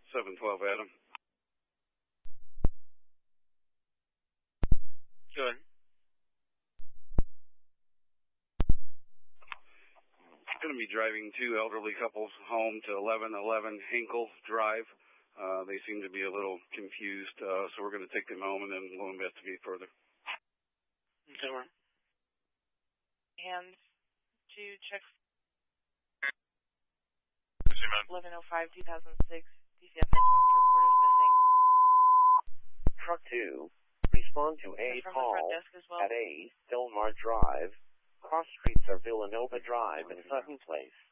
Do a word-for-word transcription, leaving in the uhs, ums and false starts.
seven twelve Adam. Good. Going to be driving two elderly couples home to eleven eleven Hinkle Drive. Uh, they seem to be a little confused, uh, so we're going to take them home and then we'll investigate further. Okay, ma'am. And to check eleven oh five two thousand six D C F S Webster report is missing. Truck two, respond to a from call the front desk as well. at A Delmar Drive. Cross streets are Villanova Drive and Sutton Place.